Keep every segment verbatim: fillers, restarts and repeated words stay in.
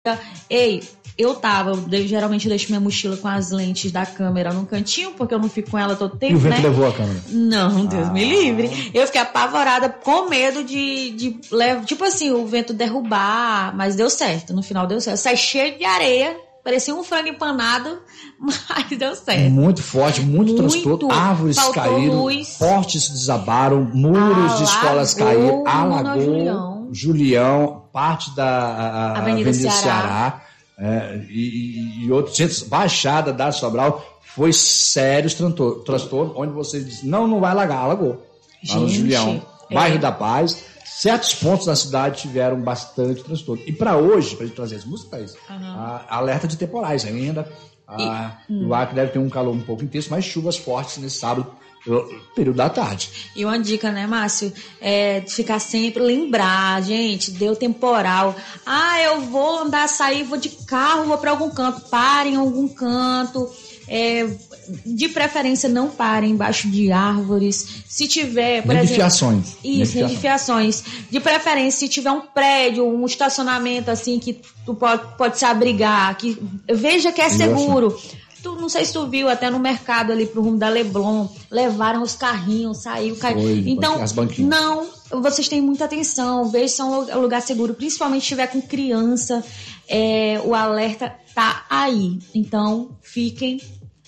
Ei, eu tava, eu geralmente deixo minha mochila com as lentes da câmera num cantinho, porque eu não fico com ela todo tempo, E o vento né? levou a câmera? Não, Deus Ah. me livre. Eu fiquei apavorada, com medo de, de levar, tipo assim, o vento derrubar, mas deu certo, no final deu certo. Sai cheio de areia, parecia um frango empanado, mas deu certo. Muito forte, muito, Muito. transtorno, árvores Faltou caíram, luz. postes desabaram, muros de escolas Alagou, caíram, no alagou, Julião. Julião, parte da a, a Avenida Avenida Ceará. Ceará, é, e, e, e outros centros, Baixada da Sobral, foi sério transtorno, transtorno, onde você disse, não, não vai alagar, alagou. Lá no Gente, Julião, é. bairro da Paz, certos pontos da cidade tiveram bastante transtorno. E para hoje, para gente trazer as músicas, uhum. a, alerta de temporais ainda. A, e, hum. O Acre deve ter um calor um pouco intenso, mas chuvas fortes nesse sábado, período da tarde. E uma dica, né, Márcio? É ficar sempre, lembrar, gente, deu temporal. Ah, eu vou andar, sair, vou de carro, vou para algum canto. Parem em algum canto. É, de preferência, não parem embaixo de árvores. Se tiver, por exemplo... Edificações. Isso, edificações. De preferência, se tiver um prédio, um estacionamento, assim, que tu pode, pode se abrigar, que veja que é seguro. Tu, não sei se tu viu, até no mercado ali pro rumo da Leblon, levaram os carrinhos, saiu, caiu. Então, as banquinhas. Não, vocês têm muita atenção, veja se é um lugar seguro, principalmente se tiver com criança, é, o alerta tá aí. Então, fiquem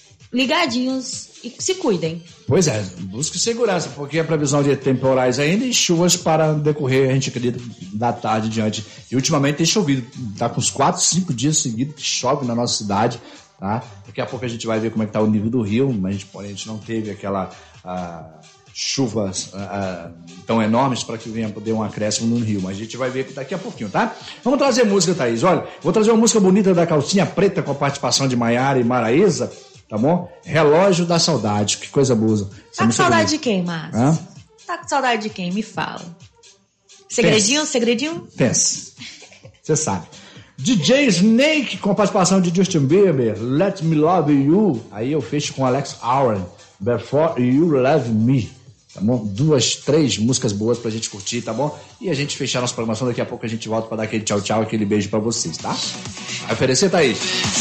ligadinhos e se cuidem. Pois é, busque segurança, porque a previsão de temporais ainda e chuvas para decorrer, a gente acredita, da tarde em diante. E ultimamente tem chovido, tá com uns quatro, cinco dias seguidos que chove na nossa cidade, tá? Daqui a pouco a gente vai ver como é que tá o nível do rio, mas a gente, porém, a gente não teve aquela ah, chuvas ah, tão enormes para que venha poder um acréscimo no rio, mas a gente vai ver daqui a pouquinho, tá? Vamos trazer música, Thaís. Olha, vou trazer uma música bonita da Calcinha Preta com a participação de Maiara e Maraísa, tá bom? Relógio da Saudade, que coisa boa. Tá com saudade de quem, Márcio? Hã? Tá com saudade de quem? Me fala. Segredinho, Pense. segredinho? Pense. Você sabe. D J Snake com a participação de Justin Bieber, Let Me Love You. Aí eu fecho com Alex Aaron, Before You Love Me. Tá bom? Duas, três músicas boas pra gente curtir, tá bom? E a gente fechar nossa programação, daqui a pouco a gente volta pra dar aquele tchau, tchau, aquele beijo pra vocês, tá? Vai oferecer, Thaís.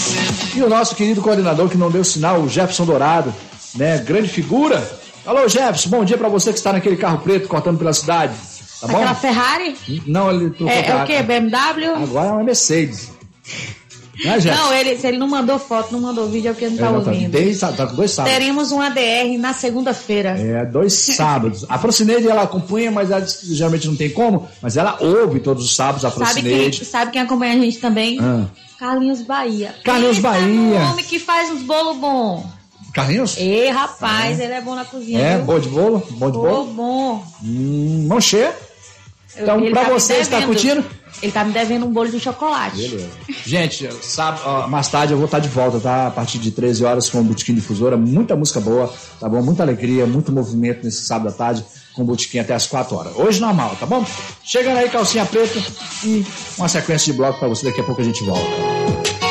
E o nosso querido coordenador que não deu sinal, o Jefferson Dourado, né? Grande figura. Alô, Jefferson, bom dia pra você que está naquele carro preto cortando pela cidade. Tá bom? Aquela Ferrari? Não, ele... É, é o quê? B M W? Agora é uma Mercedes. Né, não, ele, se ele não mandou foto, não mandou vídeo, é porque não tá é, ouvindo. Tá, desde, tá com dois sábados. Teremos um A D R na segunda-feira. É, dois sábados. A Francineide, ela acompanha, mas ela diz que geralmente não tem como, mas ela ouve todos os sábados a Francineide. Sabe quem, sabe quem acompanha a gente também? Ah. Carlinhos Bahia. Carlinhos Eita, Bahia. Um homem que faz uns bolos bons. Carlinhos? Ei, rapaz, é. ele é bom na cozinha. É, viu? bom de bolo? Bom de Pô, bolo? bom. Hum, mão cheia. Então, ele pra tá você que está curtindo... Ele tá me devendo um bolo de chocolate. Beleza. Gente, sabe, ó, mais tarde eu vou estar de volta, tá? A partir de treze horas com o Botequim Difusora. Muita música boa, tá bom? Muita alegria, muito movimento nesse sábado à tarde com o Botequim até as quatro horas. Hoje normal, tá bom? Chegando aí, Calcinha Preta e uma sequência de bloco pra você. Daqui a pouco a gente volta.